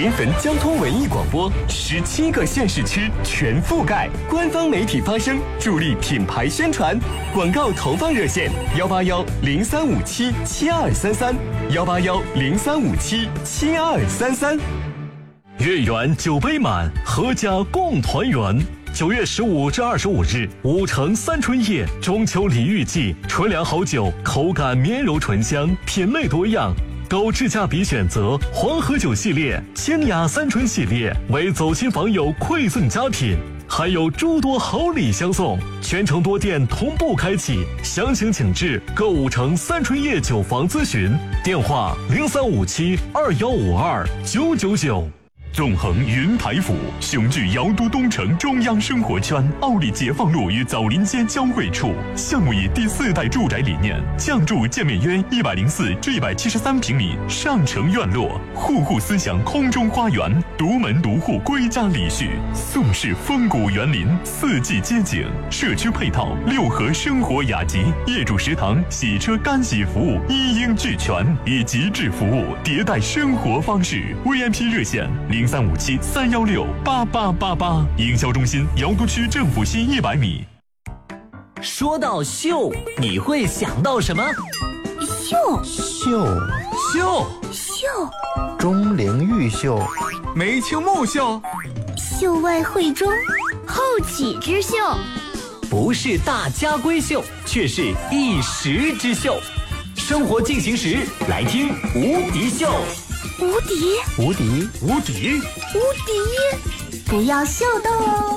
临汾交通文艺广播，17个县市区全覆盖，官方媒体发声，助力品牌宣传。广告投放热线：181-0357-7233，181-0357-7233。月圆酒杯满，阖家共团圆。9月15至25日，5城三春夜中秋礼遇季，纯粮好酒，口感绵柔醇香，品类多样。高质价比选择黄河酒系列、清雅三春系列为走亲访友馈赠佳品，还有诸多好礼相送。全城多店同步开启，详情请至各5城三春夜酒房咨询，电话0357-2152-999。纵横云台府，雄踞瑶都东城中央生活圈，奥里解放路与枣林街交汇处。项目以第4代住宅理念，降筑建面约104至173平米上城院落，户户思想空中花园，独门独户归家礼序，宋式风骨园林，4季街景，社区配套6合生活雅集，业主食堂、洗车干洗服务一应俱全，以极致服务迭代生活方式。VIP 热线0357-316-8888，营销中心瑶都区政府西100米。 说到绣，你会想到什么？ 绣，钟灵毓绣， 梅青木绣， 绣外慧中，后起之秀。 不是大家闺秀，却是一时之秀。生活进行时，来听无敌秀。 无敌，不要秀逗哦。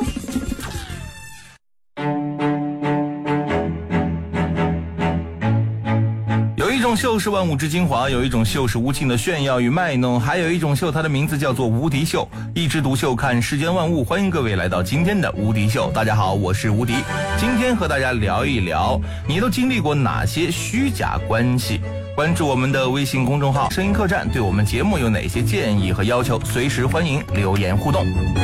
有一种秀是万物之精华，有一种秀是无尽的炫耀与卖弄，还有一种秀，它的名字叫做无敌秀。一枝独秀，看世间万物。欢迎各位来到今天的无敌秀。大家好，我是无敌。今天和大家聊一聊，你都经历过哪些虚假关系？关注我们的微信公众号声音客栈，对我们节目有哪些建议和要求，随时欢迎留言互动。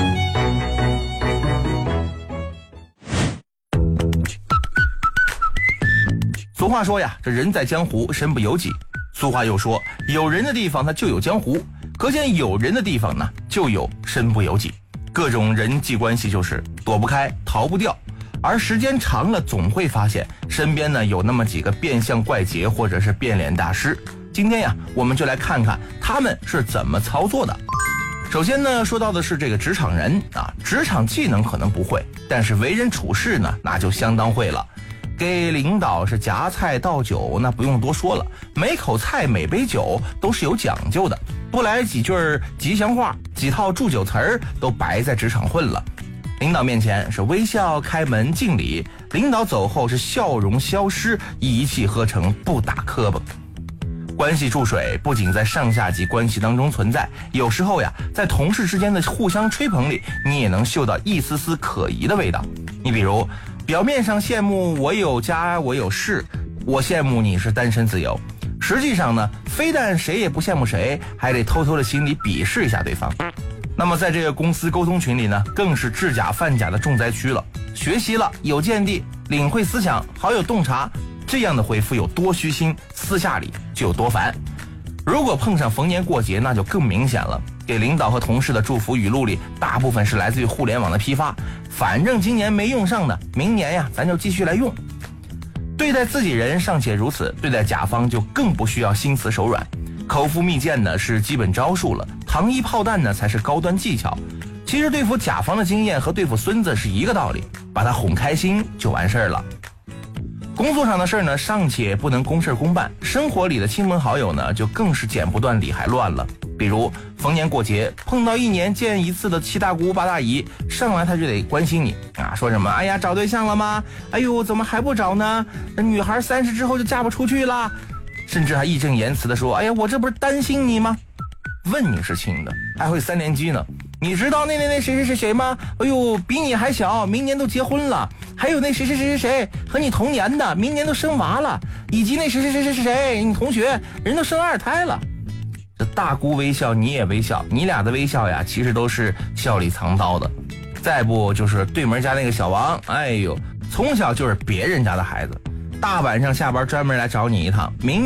俗话说呀，这人在江湖身不由己。俗话又说，有人的地方它就有江湖，可见有人的地方呢就有身不由己。各种人际关系就是躲不开，逃不掉。而时间长了，总会发现身边呢有那么几个变相怪杰或者是变脸大师。今天呀，我们就来看看他们是怎么操作的。首先呢，说到的是这个职场人啊，职场技能可能不会，但是为人处事呢，那就相当会了。给领导是夹菜倒酒，那不用多说了，每口菜每杯酒都是有讲究的，不来几句吉祥话，几套祝酒词儿都白在职场混了。领导面前是微笑开门敬礼，领导走后是笑容消失，一气呵成不打磕巴。关系注水不仅在上下级关系当中存在，有时候呀，在同事之间的互相吹捧里，你也能嗅到一丝丝可疑的味道。你比如表面上羡慕我有家我有室，我羡慕你是单身自由，实际上呢，非但谁也不羡慕谁，还得偷偷的心里鄙视一下对方。那么在这个公司沟通群里呢，更是制假贩假的重灾区了。学习了有见地，领会思想，好有洞察，这样的回复有多虚心，私下里就有多烦。如果碰上逢年过节，那就更明显了。给领导和同事的祝福语录里，大部分是来自于互联网的批发，反正今年没用上的，明年呀咱就继续来用。对待自己人尚且如此，对待甲方就更不需要心慈手软。口腹蜜饯呢是基本招数了，糖衣炮弹呢才是高端技巧。其实对付甲方的经验和对付孙子是一个道理，把他哄开心就完事儿了。工作上的事儿呢，尚且不能公事公办，生活里的亲朋好友呢，就更是剪不断理还乱了。比如逢年过节碰到1年见一次的7大姑8大姨，上来他就得关心你啊，说什么哎呀找对象了吗？哎呦怎么还不找呢？那女孩30之后就嫁不出去了，甚至还义正言辞的说，哎呀我这不是担心你吗？问你是亲的，还会3连击呢。你知道那谁吗？哎呦比你还小，明年都结婚了。还有那谁和你同年的，明年都生娃了。以及那谁你同学人都生2胎了。这大姑微笑你也微笑，你俩的微笑呀其实都是笑里藏刀的。再不就是对门家那个小王，哎呦从小就是别人家的孩子，大晚上下班专门来找你一趟，明